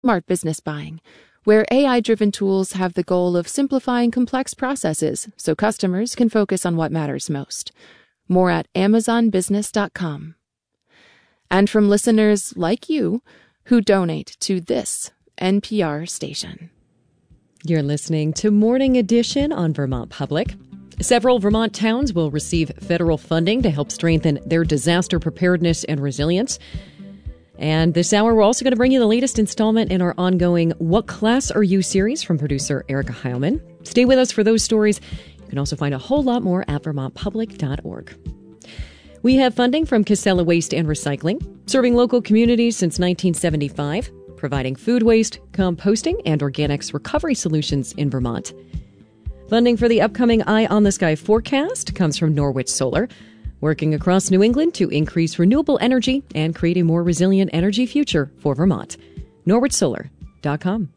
Smart business buying, where AI-driven tools have the goal of simplifying complex processes so customers can focus on what matters most. More at amazonbusiness.com. And from listeners like you who donate to this NPR station. You're listening to Morning Edition on Vermont Public. Several Vermont towns will receive federal funding to help strengthen their disaster preparedness and resilience. And this hour, we're also going to bring you the latest installment in our ongoing What Class Are You series from producer Erica Heilman. Stay with us for those stories. You can also find a whole lot more at vermontpublic.org. We have funding from Casella Waste and Recycling, serving local communities since 1975, providing food waste, composting, and organics recovery solutions in Vermont. Funding for the upcoming Eye on the Sky forecast comes from Norwich Solar, working across New England to increase renewable energy and create a more resilient energy future for Vermont. NorwichSolar.com.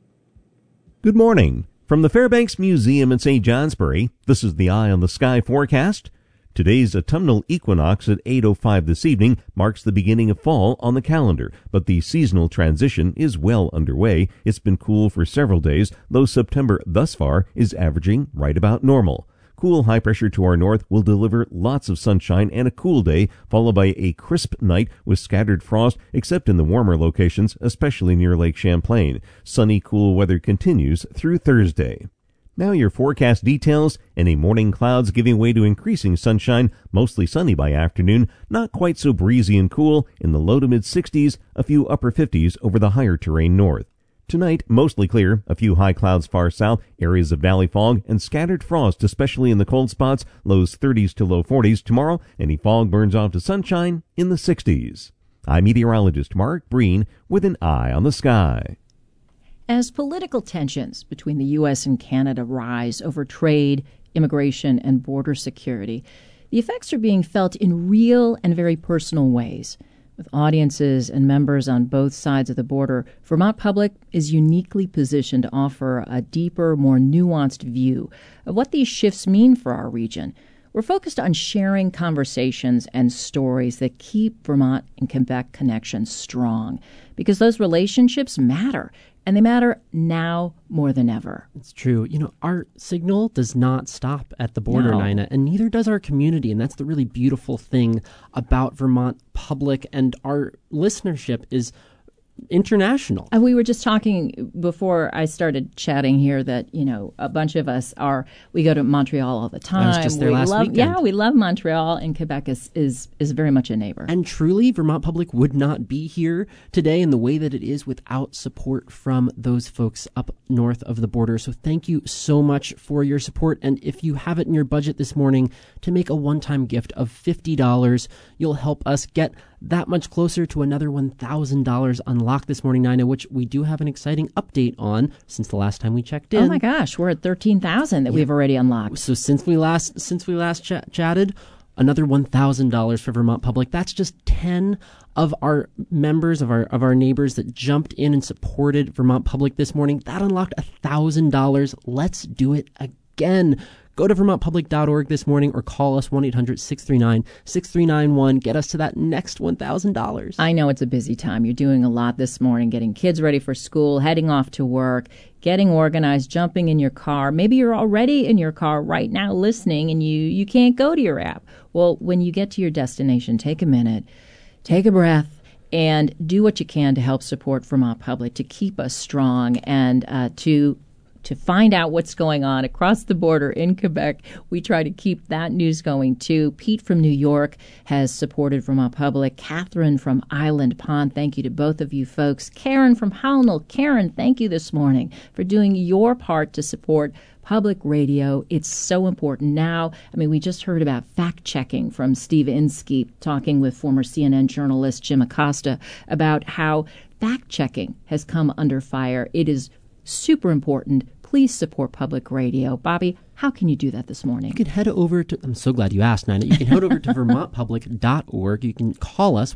Good morning. From the Fairbanks Museum in St. Johnsbury, this is the Eye on the Sky forecast. Today's autumnal equinox at 8:05 this evening marks the beginning of fall on the calendar, but the seasonal transition is well underway. It's been cool for several days, though September thus far is averaging right about normal. Cool high pressure to our north will deliver lots of sunshine and a cool day, followed by a crisp night with scattered frost, except in the warmer locations, especially near Lake Champlain. Sunny, cool weather continues through Thursday. Now your forecast details. Any morning clouds giving way to increasing sunshine, mostly sunny by afternoon, not quite so breezy and cool, in the low to mid-60s, a few upper 50s over the higher terrain north. Tonight, mostly clear, a few high clouds far south, areas of valley fog, and scattered frost, especially in the cold spots, lows 30s to low 40s. Tomorrow, any fog burns off to sunshine in the 60s. I'm meteorologist Mark Breen with an Eye on the Sky. As political tensions between the U.S. and Canada rise over trade, immigration, and border security, the effects are being felt in real and very personal ways. With audiences and members on both sides of the border, Vermont Public is uniquely positioned to offer a deeper, more nuanced view of what these shifts mean for our region. We're focused on sharing conversations and stories that keep Vermont and Quebec connections strong, because those relationships matter, and they matter now more than ever. It's true. You know, our signal does not stop at the border, No. Nina, and neither does our community. And that's the really beautiful thing about Vermont Public, and our listenership is international. And we were just talking before I started chatting here that, you know, a bunch of us we go to Montreal all the time. I was just there last weekend. Yeah, we love Montreal, and Quebec is very much a neighbor. And truly, Vermont Public would not be here today in the way that it is without support from those folks up north of the border. So thank you so much for your support. And if you have it in your budget this morning to make a one-time gift of $50, you'll help us get that much closer to another $1,000 unlocked this morning, Nina, which we do have an exciting update on since the last time we checked in. Oh my gosh, we're at 13,000 that we've already unlocked. So since we last chatted, another $1,000 for Vermont Public. That's just 10 of our members, of our neighbors that jumped in and supported Vermont Public this morning. That unlocked $1,000. Let's do it again. Go to vermontpublic.org this morning or call us 1-800-639-6391. Get us to that next $1,000. I know it's a busy time. You're doing a lot this morning, getting kids ready for school, heading off to work, getting organized, jumping in your car. Maybe you're already in your car right now listening and you can't go to your app. Well, when you get to your destination, take a minute, take a breath, and do what you can to help support Vermont Public, to keep us strong, and to find out what's going on across the border in Quebec. We try to keep that news going, too. Pete from New York has supported Vermont Public. Catherine from Island Pond, thank you to both of you folks. Karen from Howell. Karen, thank you this morning for doing your part to support public radio. It's so important now. I mean, we just heard about fact-checking from Steve Inskeep, talking with former CNN journalist Jim Acosta about how fact-checking has come under fire. It is super important. Please support public radio. Bobby, how can you do that this morning? You can head over to, I'm so glad you asked, Nina. You can head over to vermontpublic.org. You can call us,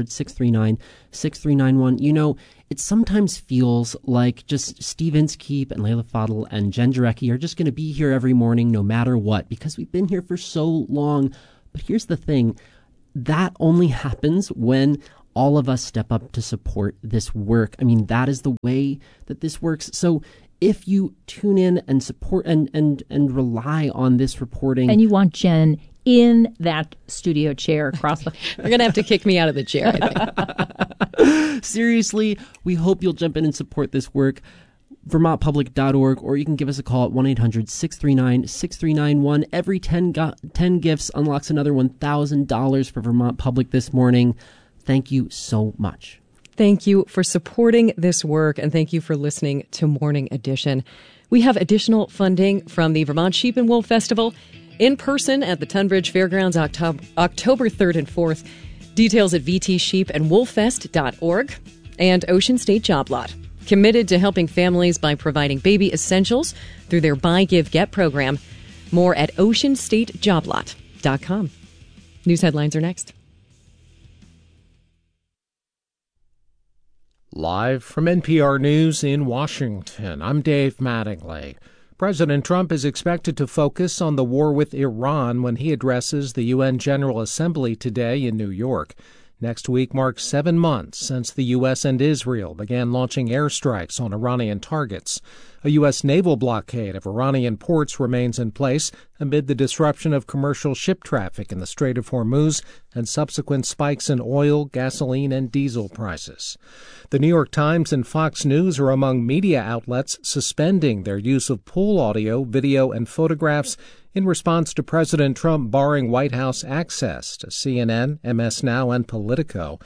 1-800-639-6391. You know, it sometimes feels like just Steve Inskeep and Layla Fadel and Jen Jarecki are just going to be here every morning no matter what, because we've been here for so long. But here's the thing. That only happens when all of us step up to support this work. I mean, that is the way that this works. So if you tune in and support and rely on this reporting. And you want Jen in that studio chair across the... You're going to have to kick me out of the chair, I think. Seriously, we hope you'll jump in and support this work. VermontPublic.org, or you can give us a call at 1-800-639-6391. Every 10 gifts unlocks another $1,000 for Vermont Public this morning. Thank you so much. Thank you for supporting this work, and thank you for listening to Morning Edition. We have additional funding from the Vermont Sheep and Wool Festival in person at the Tunbridge Fairgrounds October 3rd and 4th. Details at vtsheepandwoolfest.org. And Ocean State Job Lot, committed to helping families by providing baby essentials through their Buy, Give, Get program. More at oceanstatejoblot.com. News headlines are next. Live from NPR News in Washington, I'm Dave Mattingly. President Trump is expected to focus on the war with Iran when he addresses the UN General Assembly today in New York. Next week marks 7 months since the U.S. and Israel began launching airstrikes on Iranian targets. A U.S. naval blockade of Iranian ports remains in place amid the disruption of commercial ship traffic in the Strait of Hormuz and subsequent spikes in oil, gasoline, and diesel prices. The New York Times and Fox News are among media outlets suspending their use of pool audio, video, and photographs in response to President Trump barring White House access to CNN, MS Now, and Politico.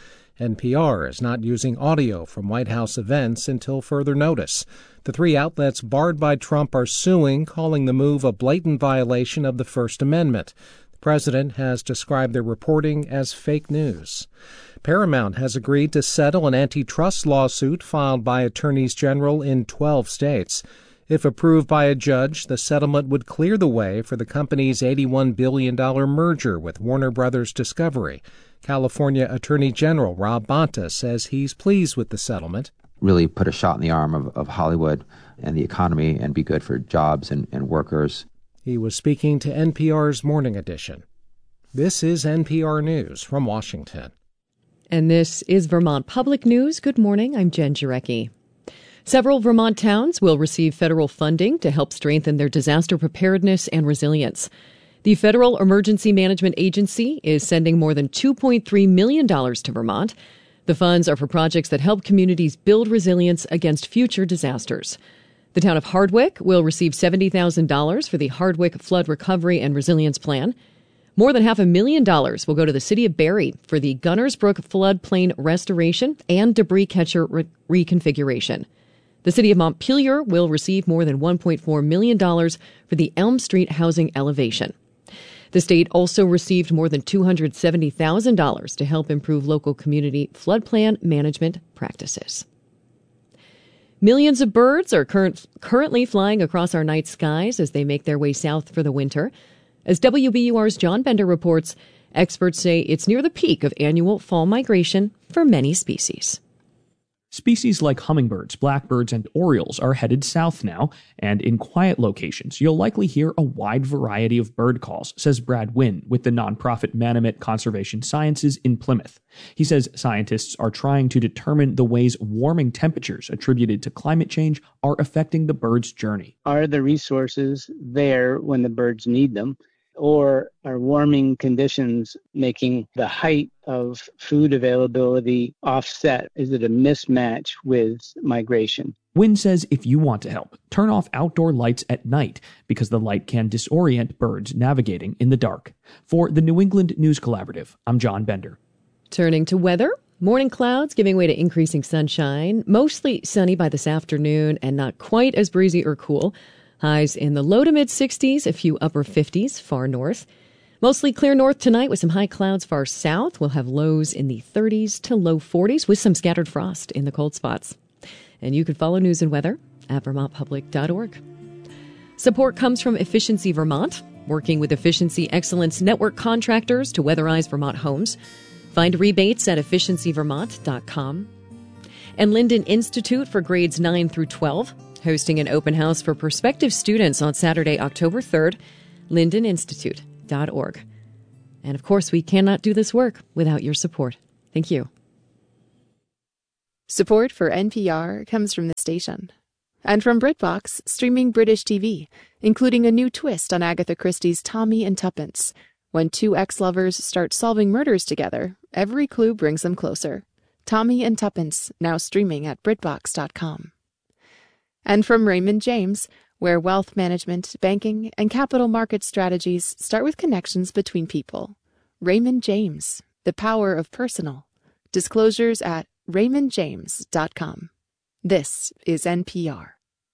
NPR is not using audio from White House events until further notice. The 3 outlets barred by Trump are suing, calling the move a blatant violation of the First Amendment. The president has described their reporting as fake news. Paramount has agreed to settle an antitrust lawsuit filed by attorneys general in 12 states. If approved by a judge, the settlement would clear the way for the company's $81 billion merger with Warner Brothers Discovery. California Attorney General Rob Bonta says he's pleased with the settlement. Really put a shot in the arm of Hollywood and the economy and be good for jobs and workers. He was speaking to NPR's Morning Edition. This is NPR News from Washington. And this is Vermont Public News. Good morning. I'm Jen Jarecki. Several Vermont towns will receive federal funding to help strengthen their disaster preparedness and resilience. The Federal Emergency Management Agency is sending more than $2.3 million to Vermont. The funds are for projects that help communities build resilience against future disasters. The town of Hardwick will receive $70,000 for the Hardwick Flood Recovery and Resilience Plan. More than $500,000 will go to the city of Barre for the Gunners Brook floodplain restoration and debris catcher reconfiguration. The city of Montpelier will receive more than $1.4 million for the Elm Street housing elevation. The state also received more than $270,000 to help improve local community floodplain management practices. Millions of birds are currently flying across our night skies as they make their way south for the winter. As WBUR's John Bender reports, experts say it's near the peak of annual fall migration for many species. Species like hummingbirds, blackbirds, and orioles are headed south now, and in quiet locations, you'll likely hear a wide variety of bird calls, says Brad Wynn with the nonprofit Manomet Conservation Sciences in Plymouth. He says scientists are trying to determine the ways warming temperatures attributed to climate change are affecting the bird's journey. Are the resources there when the birds need them? Or are warming conditions making the height of food availability offset? Is it a mismatch with migration? Wynn says if you want to help, turn off outdoor lights at night because the light can disorient birds navigating in the dark. For the New England News Collaborative, I'm John Bender. Turning to weather, morning clouds giving way to increasing sunshine, mostly sunny by this afternoon and not quite as breezy or cool. Highs in the low to mid-60s, a few upper 50s far north. Mostly clear north tonight with some high clouds far south. We'll have lows in the 30s to low 40s with some scattered frost in the cold spots. And you can follow news and weather at vermontpublic.org. Support comes from Efficiency Vermont, working with Efficiency Excellence Network contractors to weatherize Vermont homes. Find rebates at efficiencyvermont.com. And Linden Institute for grades 9 through 12. Hosting an open house for prospective students on Saturday, October 3rd, lindeninstitute.org. And of course, we cannot do this work without your support. Thank you. Support for NPR comes from the station. And from BritBox, streaming British TV, including a new twist on Agatha Christie's Tommy and Tuppence. When two ex-lovers start solving murders together, every clue brings them closer. Tommy and Tuppence, now streaming at BritBox.com. And from Raymond James, where wealth management, banking, and capital market strategies start with connections between people. Raymond James, the power of personal. Disclosures at RaymondJames.com. This is NPR.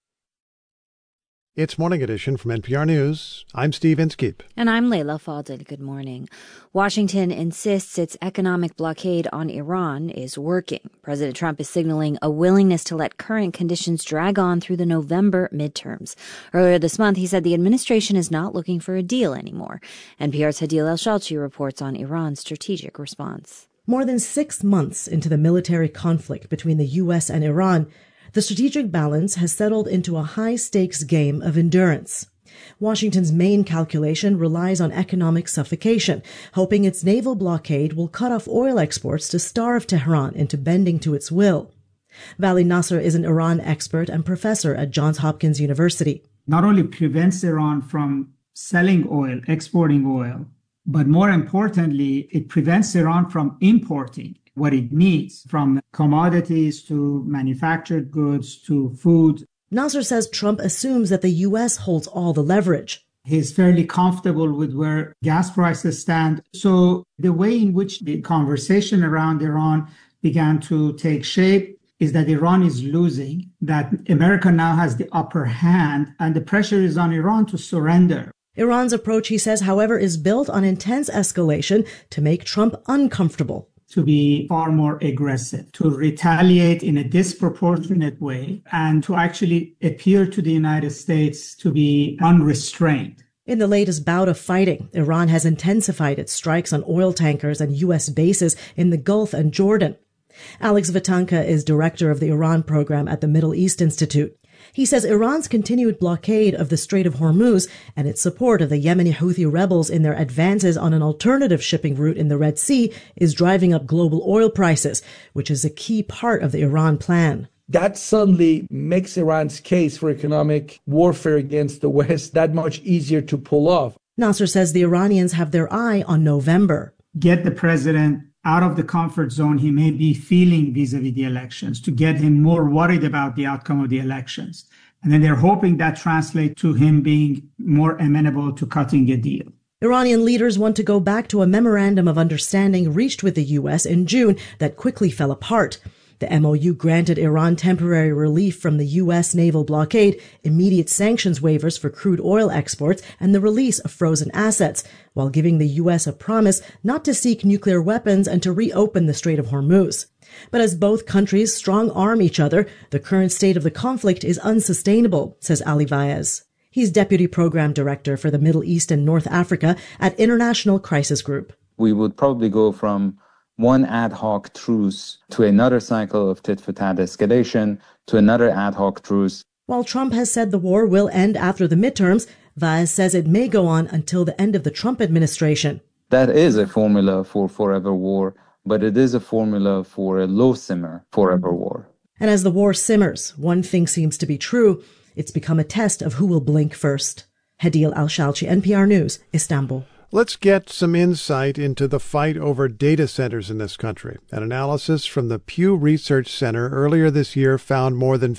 It's Morning Edition from NPR News. I'm Steve Inskeep. And I'm Leila Fadel. Good morning. Washington insists its economic blockade on Iran is working. President Trump is signaling a willingness to let current conditions drag on through the November midterms. Earlier this month, he said the administration is not looking for a deal anymore. NPR's Hadil El-Shalchi reports on Iran's strategic response. More than 6 months into the military conflict between the U.S. and Iran, the strategic balance has settled into a high-stakes game of endurance. Washington's main calculation relies on economic suffocation, hoping its naval blockade will cut off oil exports to starve Tehran into bending to its will. Vali Nasser is an Iran expert and professor at Johns Hopkins University. Not only prevents Iran from selling oil, exporting oil, but more importantly, it prevents Iran from importing what it needs, from commodities to manufactured goods to food. Nasser says Trump assumes that the U.S. holds all the leverage. He's fairly comfortable with where gas prices stand. So the way in which the conversation around Iran began to take shape is that Iran is losing, that America now has the upper hand, and the pressure is on Iran to surrender. Iran's approach, he says, however, is built on intense escalation to make Trump uncomfortable. To be far more aggressive, to retaliate in a disproportionate way, and to actually appear to the United States to be unrestrained. In the latest bout of fighting, Iran has intensified its strikes on oil tankers and U.S. bases in the Gulf and Jordan. Alex Vatanka is director of the Iran program at the Middle East Institute. He says Iran's continued blockade of the Strait of Hormuz and its support of the Yemeni Houthi rebels in their advances on an alternative shipping route in the Red Sea is driving up global oil prices, which is a key part of the Iran plan. That suddenly makes Iran's case for economic warfare against the West that much easier to pull off. Nasser says the Iranians have their eye on November. Get the president out of the comfort zone he may be feeling vis-a-vis the elections, to get him more worried about the outcome of the elections. And then they're hoping that translates to him being more amenable to cutting a deal. Iranian leaders want to go back to a memorandum of understanding reached with the U.S. in June that quickly fell apart. The MOU granted Iran temporary relief from the U.S. naval blockade, immediate sanctions waivers for crude oil exports, and the release of frozen assets, while giving the U.S. a promise not to seek nuclear weapons and to reopen the Strait of Hormuz. But as both countries strong-arm each other, the current state of the conflict is unsustainable, says Ali Vaez. He's Deputy Program Director for the Middle East and North Africa at International Crisis Group. We would probably go from one ad hoc truce to another cycle of tit-for-tat escalation to another ad hoc truce. While Trump has said the war will end after the midterms, Vaez says it may go on until the end of the Trump administration. That is a formula for forever war, but it is a formula for a low-simmer forever war. And as the war simmers, one thing seems to be true. It's become a test of who will blink first. Hadil El-Shalchi, NPR News, Istanbul. Let's get some insight into the fight over data centers in this country. An analysis from the Pew Research Center earlier this year found more than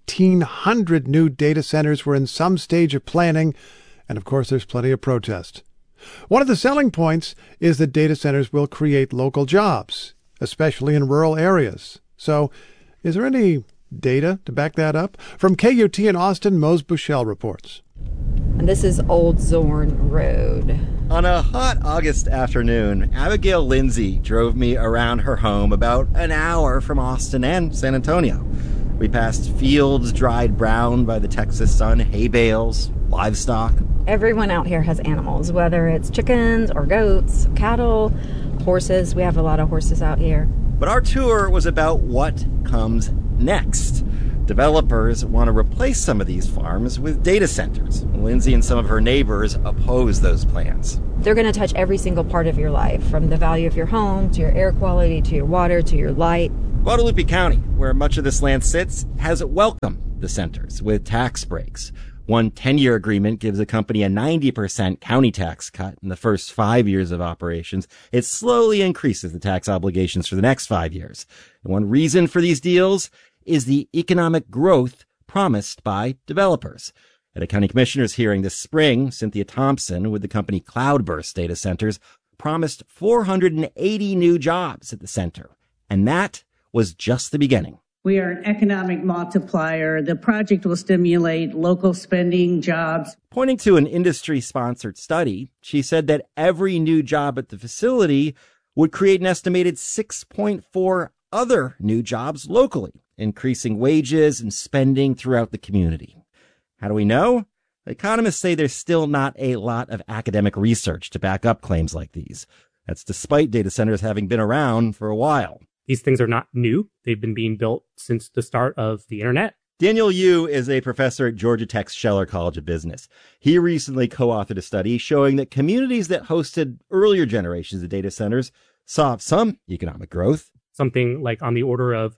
1,500 new data centers were in some stage of planning, and of course there's plenty of protest. One of the selling points is that data centers will create local jobs, especially in rural areas. So, is there any data to back that up? From KUT in Austin, Mose Bushell reports. And this is Old Zorn Road. On a hot August afternoon, Abigail Lindsay drove me around her home about an hour from Austin and San Antonio. We passed fields dried brown by the Texas sun, hay bales, livestock. Everyone out here has animals, whether it's chickens or goats, cattle, horses. We have a lot of horses out here. But our tour was about what comes next. Developers want to replace some of these farms with data centers. Lindsay and some of her neighbors oppose those plans. They're going to touch every single part of your life, from the value of your home, to your air quality, to your water, to your light. Guadalupe County, where much of this land sits, has welcomed the centers with tax breaks. One 10-year agreement gives a company a 90% county tax cut in the first 5 years of operations. It slowly increases the tax obligations for the next 5 years. And one reason for these deals is the economic growth promised by developers. At a county commissioners hearing this spring, Cynthia Thompson with the company Cloudburst Data Centers promised 480 new jobs at the center. And that was just the beginning. We are an economic multiplier. The project will stimulate local spending, jobs. Pointing to an industry-sponsored study, she said that every new job at the facility would create an estimated 6.4 other new jobs locally, increasing wages and spending throughout the community. How do we know? Economists say there's still not a lot of academic research to back up claims like these. That's despite data centers having been around for a while. These things are not new. They've been being built since the start of the internet. Daniel Yu is a professor at Georgia Tech's Scheller College of Business. He recently co-authored a study showing that communities that hosted earlier generations of data centers saw some economic growth. Something like on the order of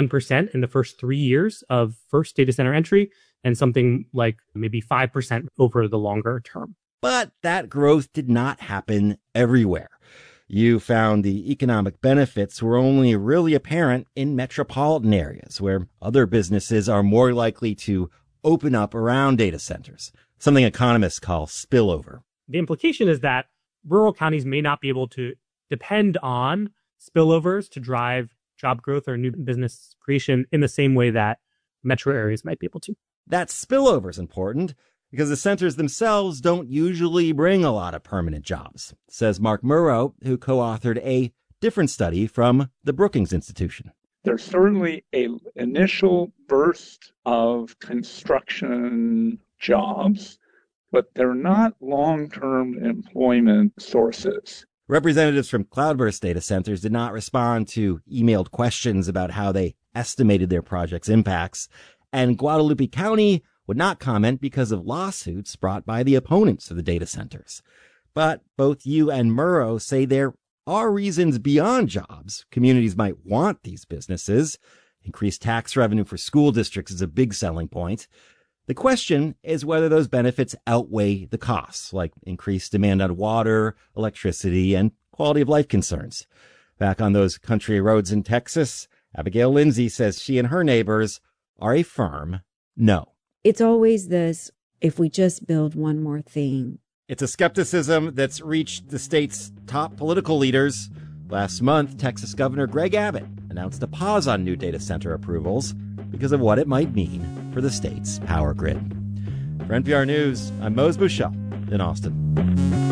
1% in the first 3 years of first data center entry, and something like maybe 5% over the longer term. But that growth did not happen everywhere. You found the economic benefits were only really apparent in metropolitan areas where other businesses are more likely to open up around data centers, something economists call spillover. The implication is that rural counties may not be able to depend on spillovers to drive job growth or new business creation in the same way that metro areas might be able to. That spillover is important because the centers themselves don't usually bring a lot of permanent jobs, says Mark Murrow, who co-authored a different study from the Brookings Institution. There's certainly an initial burst of construction jobs, but they're not long-term employment sources. Representatives from Cloudburst Data Centers did not respond to emailed questions about how they estimated their project's impacts, and Guadalupe County would not comment because of lawsuits brought by the opponents of the data centers. But both Yu and Murrow say there are reasons beyond jobs communities might want these businesses. Increased tax revenue for school districts is a big selling point. The question is whether those benefits outweigh the costs, like increased demand on water, electricity, and quality of life concerns. Back on those country roads in Texas, Abigail Lindsay says she and her neighbors are a firm no. It's always this, if we just build one more thing. It's a skepticism that's reached the state's top political leaders. Last month, Texas Governor Greg Abbott announced a pause on new data center approvals because of what it might mean for the state's power grid. For NPR News, I'm Mose Bushell in Austin.